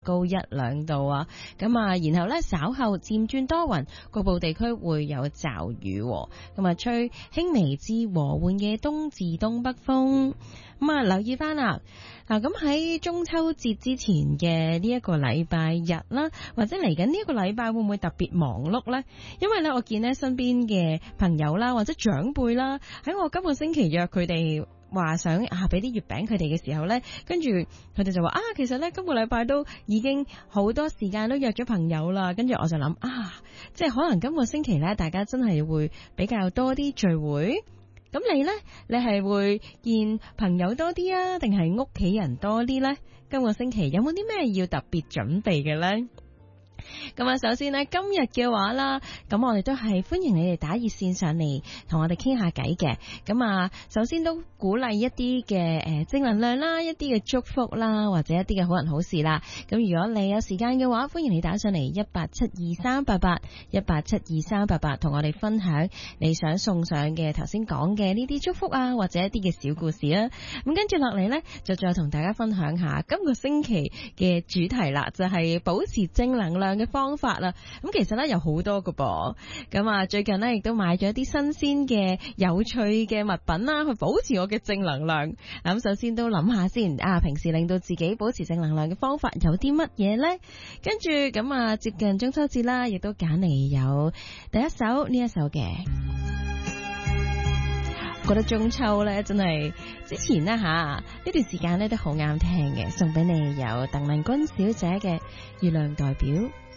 高1-2度啊，咁啊，然後咧稍後漸轉多雲，局部地區會有驟雨，咁啊吹輕微至和緩嘅東至東北風，咁啊留意翻啦，咁喺中秋節之前嘅呢一個禮拜日啦，或者嚟緊呢一個禮拜會唔會特別忙碌呢？因為咧我見咧身邊嘅朋友啦或者長輩啦，喺我今個星期約佢哋。話想俾啲月餅佢哋嘅時候呢，跟住佢哋就話其實呢，今個禮拜都已經好多時間都約咗朋友啦，跟住我就諗即係可能今個星期呢，大家真係會比較多啲聚會。咁你呢？你係會見朋友多啲啊，定係屋企人多啲呢？今個星期有冇啲咩要特別準備嘅呢？咁啊，首先呢，今日嘅話啦，咁我哋都係歡迎你哋打熱線上嚟同我哋傾下偈嘅。咁啊，首先都鼓勵一啲嘅正能量啦，一啲嘅祝福啦，或者一啲嘅好人好事啦。咁如果你有時間嘅話，歡迎你打上嚟1872388，1872388，同我哋分享你想送上嘅頭先講嘅呢啲祝福啊，或者一啲嘅小故事啊。咁跟住落嚟呢，就再同大家分享下今個星期嘅主題啦，就係保持正能量嘅方法啦。咁其實咧有好多㗎噃，咁啊最近咧亦都買咗一啲新鮮嘅有趣嘅物品啦，去保持我嘅正能量。咁首先都諗下先，平時令到自己保持正能量嘅方法有啲乜嘢呢？跟住咁啊接近中秋節啦，亦都揀嚟有第一首呢一首嘅。覺得中秋咧真係之前呢呢段時間咧都好啱聽嘅，送俾你有鄧麗君小姐嘅《月亮代表》。